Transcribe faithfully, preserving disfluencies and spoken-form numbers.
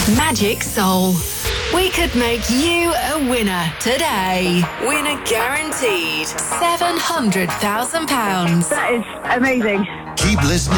Magic Soul. We could make you a winner today. Winner guaranteed. seven hundred thousand pounds. That is amazing. Keep listening.